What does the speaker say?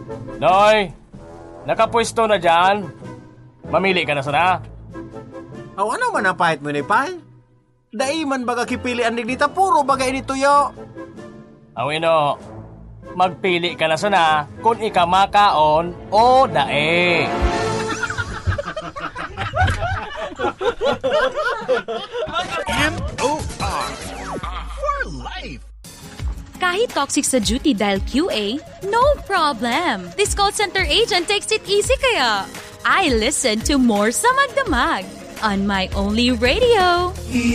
Noy, nakapwesto na dyan. Mamili ka na sana. Aw, ano man ang pahit mo ni Pay? Dai man baga kipilian ni dita, puro bagay ni Tuyo. Awino, magpili ka na sana kung ikamakaon o dae. M.O.R. For life. Kahit toxic sa duty dahil QA, no problem. This call center agent takes it easy kaya. I listen to more sa Magdamag on my only radio.